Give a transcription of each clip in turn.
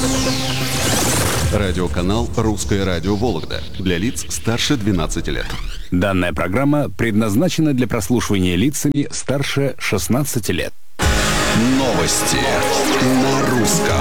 Радиоканал «Русское радио Вологда» для лиц старше 12 лет. Данная программа предназначена для прослушивания лицами старше 16 лет. Новости на русском.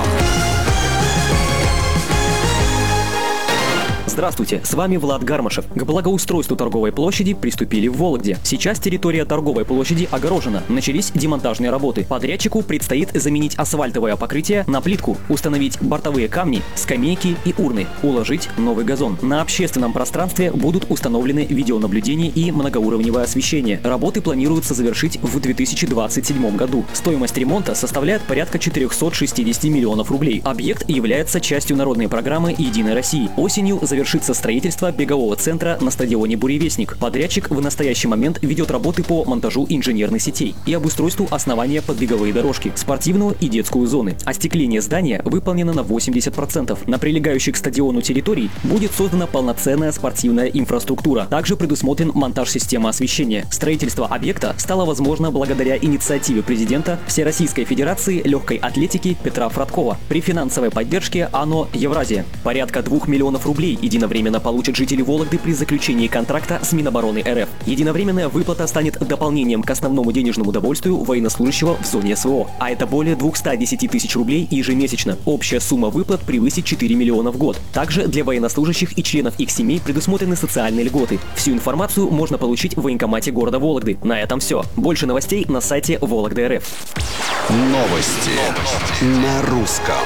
Здравствуйте, с вами Влад Гармашев. К благоустройству торговой площади приступили в Вологде. Сейчас территория торговой площади огорожена. Начались демонтажные работы. Подрядчику предстоит заменить асфальтовое покрытие на плитку, установить бортовые камни, скамейки и урны, уложить новый газон. На общественном пространстве будут установлены видеонаблюдение и многоуровневое освещение. Работы планируется завершить в 2027 году. Стоимость ремонта составляет порядка 460 миллионов рублей. Объект является частью народной программы «Единой России». Осенью завершится строительство бегового центра на стадионе «Буревестник». Подрядчик в настоящий момент ведет работы по монтажу инженерных сетей и обустройству основания под беговые дорожки, спортивную и детскую зоны. Остекление здания выполнено на 80%. На прилегающей к стадиону территории будет создана полноценная спортивная инфраструктура. Также предусмотрен монтаж системы освещения. Строительство объекта стало возможно благодаря инициативе президента Всероссийской Федерации легкой атлетики Петра Фродкова при финансовой поддержке АНО «Евразия». Порядка 2 миллионов рублей единовременно получат жители Вологды при заключении контракта с Минобороны РФ. Единовременная выплата станет дополнением к основному денежному удовольствию военнослужащего в зоне СВО, а это более 210 тысяч рублей ежемесячно. Общая сумма выплат превысит 4 миллиона в год. Также для военнослужащих и членов их семей предусмотрены социальные льготы. Всю информацию можно получить в военкомате города Вологды. На этом все. Больше новостей на сайте Вологды.РФ. Новости на русском.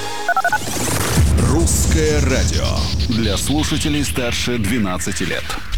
«Русское радио» для слушателей старше 12 лет.